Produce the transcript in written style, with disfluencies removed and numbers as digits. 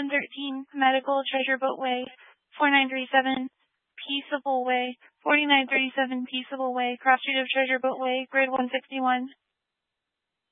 713 Medical Treasure Boat Way, 4937 Peaceable Way, 4937 Peaceable Way, Cross Street of Treasure Boat Way, Grid 161.